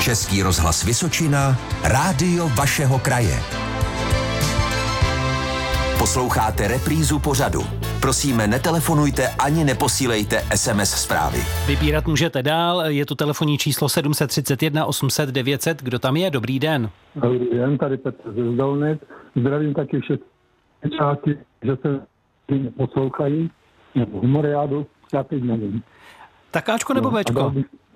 Český rozhlas Vysočina, rádio vašeho kraje. Posloucháte reprízu pořadu. Prosíme, netelefonujte ani neposílejte SMS zprávy. Vybírat můžete dál, je tu telefonní číslo 731 800 900. Kdo tam je? Dobrý den. Dobrý den, tady Petr ze Zdolnic. Zdravím taky všechny části, že se poslouchají. Humoriádu, já teď nevím. Tak Ačko nebo Bčko?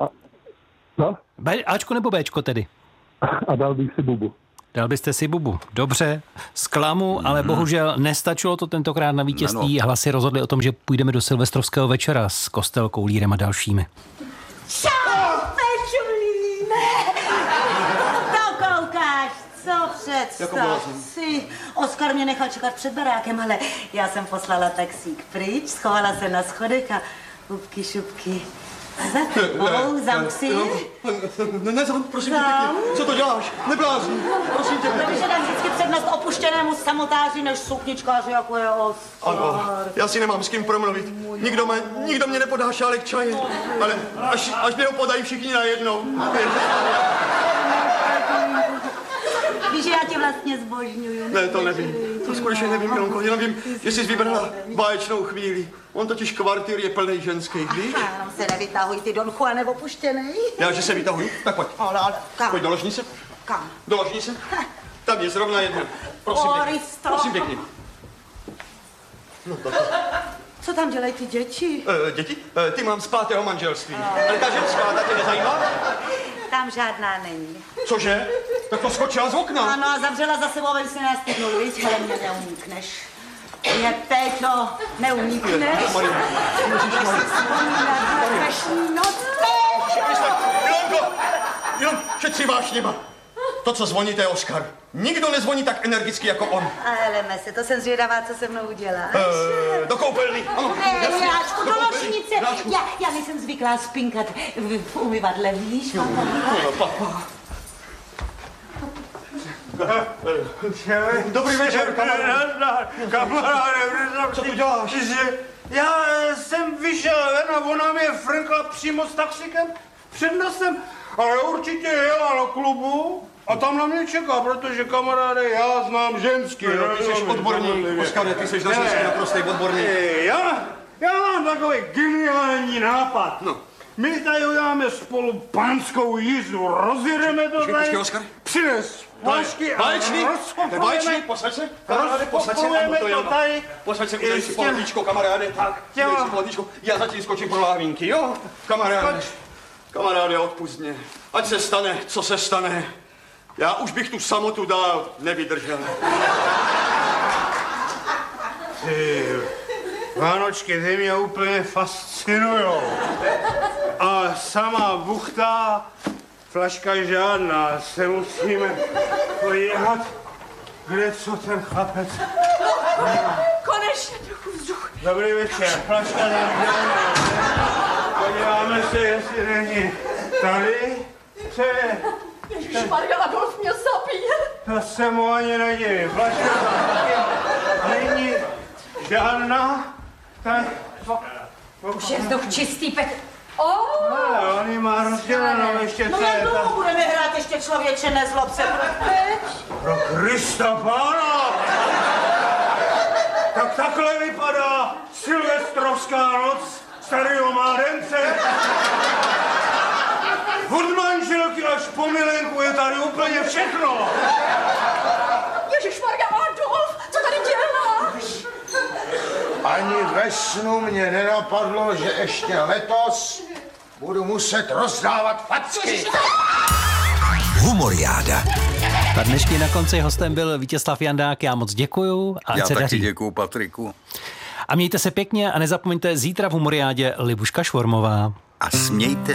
Ačko nebo Bčko tedy? A dal bych si bubu. Dal byste si bubu. Dobře, zklamu, ale bohužel nestačilo to tentokrát na vítězství. Hlasy rozhodly o tom, že půjdeme do silvestrovského večera s Kostelkou, Lírem a dalšími. Čau, Pečulíne! To koukáš, co představ si. Oskar mě nechal čekat před barákem, ale já jsem poslala taxík pryč, schovala se na schodech a hubky šupky. Zamk si. Ne, prosím tě pěkně. Co to děláš? Neblázni. Prosím tě pěkně. Protože dám vždycky přednost opuštěnému samotáři než sukničkáři, jako je Oskar. Ano, já si nemám s kým promluvit. Nikdo mě nepodá šálek čaje. Ale až mě ho podají všichni najednou. Víš, že já tě vlastně zbožňuju. Ne, to nevím. To skutečně nevím, Milonko. Jenom vím, že jsi vybrala báječnou chvíli. On totiž kvartýr je plný ženských, víš? Jenom se nevytahuj, ty Don Juane opuštěnej. Já, že se vytahuju? Tak pojď. Ale kam? Pojď, doložni se. Kam? Doložni se. Tam je zrovna jedna. Prosím pěkně. Prosím pěkně. No, Co tam dělají ty děti? Děti? Ty mám z 5. manželství. Ale ta ženská, ta tě nezajímá? Tam žádná není. Cože? Tak to skočila z okna. Ano, a zavřela za sebou, aby se nastydnul, víš, ale mě neunikneš. Mě, Péťo, neunikneš. Jenom šetři vášněma. To, co zvoní, to je Oskar. Nikdo nezvoní tak energicky jako on. Ale Mese, to jsem zvědavá, co se mnou uděláš. Do koupelny. Ano, ne, Jáčku, do ložnice. Já nejsem zvyklá spinkat v umyvadle, víš? Dobrý večer, kamaráde. Co tu děláš? Já jsem vyšel ven a ona mě frnkla přímo s taxikem před nosem, ale určitě jela do klubu a tam na mě čeká, protože kamaráde, já znám ženský. Ty jsi odborník, Oskare, ty jsi na ženský naprostý odborník. Já mám takový geniální nápad. No. My tady uděláme spolu panskou jízdu, rozjedeme to tady. Počkej, Oskar. Přines flašky a Báječný, posaď se, kamaráde, posaď se, ano, to jenom. Posaď se, udej si pohledíčko, kamaráde, tak, udej si pohledíčko. Já zatím skočím pro láhvínky, jo, kamaráde. Kamaráde, odpust mě. Ať se stane, co se stane. Já už bych tu samotu dál nevydržel. Ty, Vánočky, ty mě úplně fascinujou. A sama buchta, flaška žádná, se musíme podívat, kde co ten chlapec. Konečně trochu vzduch. Dobrý večer, flaška žádná. Podíváme se, jestli není tady. Co je? Ježišmarja, Adolf mě zabije. To se mu ani nedivím. Flaška taky není žádná. Tak... Už je vzduch čistý, Petr. On ji má rozdělenou ještě. No jak dlouho budeme hrát ještě, člověče, nezlob se. Pro Krista Pána! Tak takhle vypadá silvestrovská noc starého mládence. Od manželky až po milenku je tady úplně všechno. Ježišmarja, Adolf, co tady děláš? Ani ve snu mě nenapadlo, že ještě letos budu muset rozdávat facky. Humoriáda. Ta dnešní na konci hostem byl Vítězslav Jandák, já moc děkuju. A já taky děkuju, Patriku. A mějte se pěkně a nezapomeňte zítra v Humoriádě Libuška Švormová. A smějte